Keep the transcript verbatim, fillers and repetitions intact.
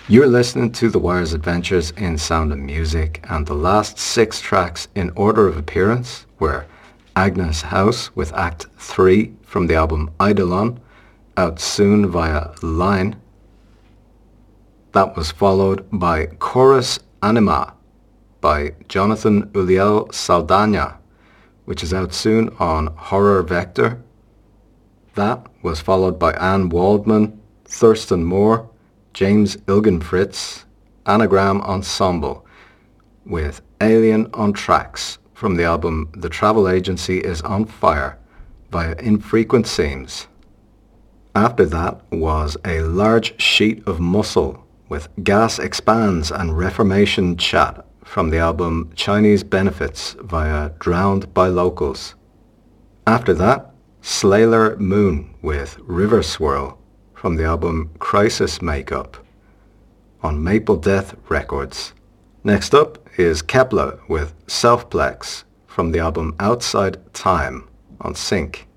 You're listening to The Wire's Adventures in Sound and Music, and the last six tracks in order of appearance were Agnes House with Act three from the album Eidolon, out soon via Line. That was followed by Chorus Anima by Jonathan Uliel Saldana, which is out soon on Horror Vector. That was followed by Anne Waldman, Thurston Moore, James Ilgenfritz, Anagram Ensemble, with Alien on Tracks from the album The Travel Agency is on Fire via Infrequent Seams. After that was A Large Sheet of Muscle with Gas Expands and Reformation Chat from the album Chinese Benefits via Drowned by Locals. After that, Slayer Moon with River Swirl from the album Crisis Makeup on Maple Death Records. Next up is Kepler with Selfplex from the album Outside Time on Sync.